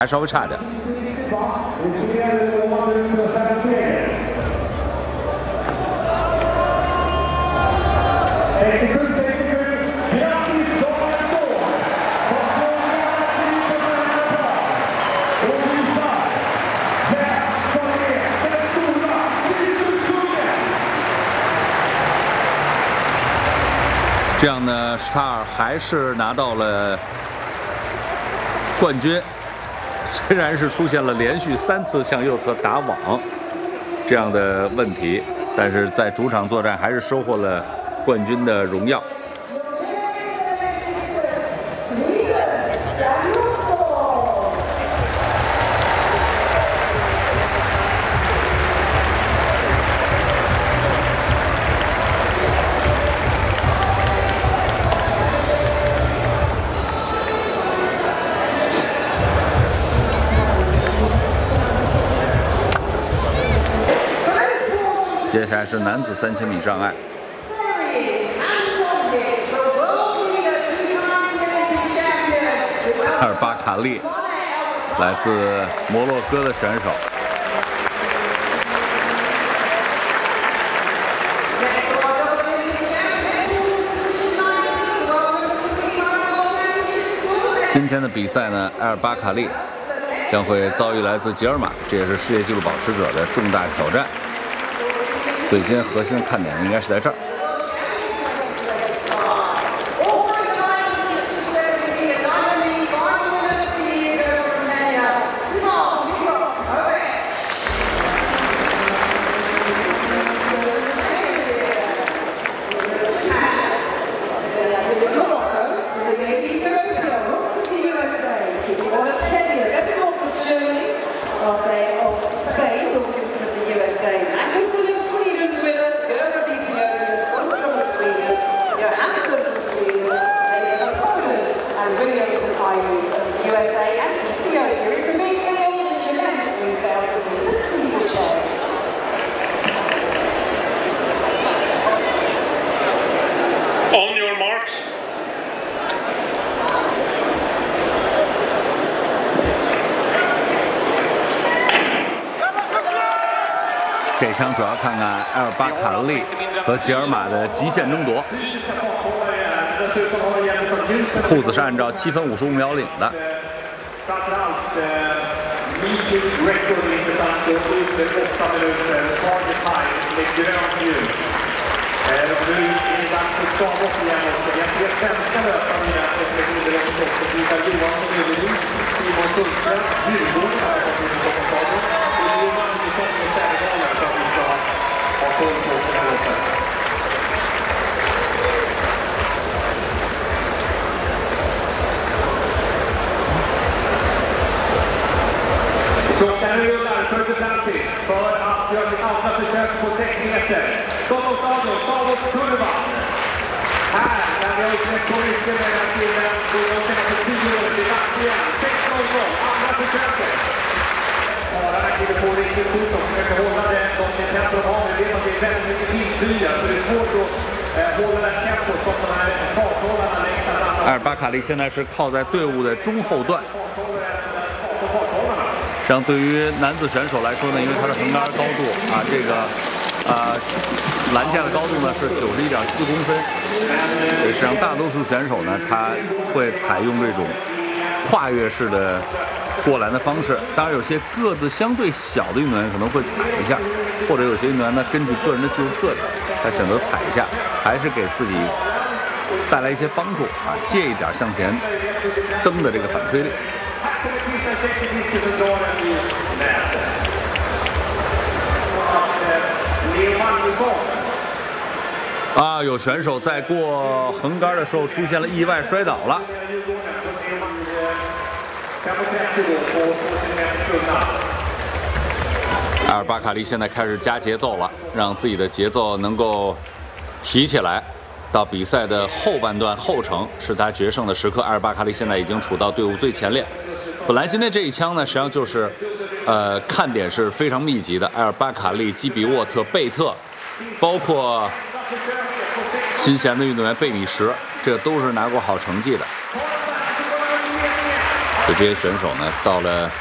还稍微差点。这样呢，史塔尔还是拿到了冠军。虽然是出现了连续3次向右侧打网这样的问题，但是在主场作战还是收获了冠军的荣耀。接下来是男子3000米障碍，阿尔巴卡利，来自摩洛哥的选手。今天的比赛呢，阿尔巴卡利将会遭遇来自吉尔马，这也是世界纪录保持者的重大挑战。所以今天核心的看点应该是在这儿。这场主要看看阿尔巴卡利和吉尔马的极限争夺。裤子是按照7分55秒领的。 Klockan rullar för Duplantis för att göra sitt andra försök på 6 meter. Stockholms stadion, Stavåskurvan. Här, där vi har uppnått på mycket med den killen. Då har de senaste 10 år till dags igen. 6-0, andra försöket. Förarna kliver på riktigt fort och försöker hålla det. De tempo de har, vi vet att det är väldigt mycket bilbyar. Så det är svårt att hålla det tempo som de här farthållarna längtar fram. 阿尔巴卡利现在是靠在队伍的中后段。实际上，对于男子选手来说呢，因为他是横杆高度啊，这个栏架的高度呢是91.4公分，所以实际上大多数选手呢，他会采用这种跨越式的过栏的方式。当然，有些个子相对小的运动员可能会踩一下，或者有些运动员呢，根据个人的技术特点，他选择踩一下，还是给自己带来一些帮助啊，借一点向前蹬的这个反推力。啊，有选手在过横杆的时候出现了意外摔倒了。阿尔巴卡利现在开始加节奏了，让自己的节奏能够提起来。到比赛的后半段后程是他决胜的时刻，阿尔巴卡利现在已经处到队伍最前列。本来今天这一枪呢，实际上就是，看点是非常密集的。阿尔巴卡利、基比沃特、贝特，包括新西兰的运动员贝米什，这都是拿过好成绩的。 这些选手呢，到了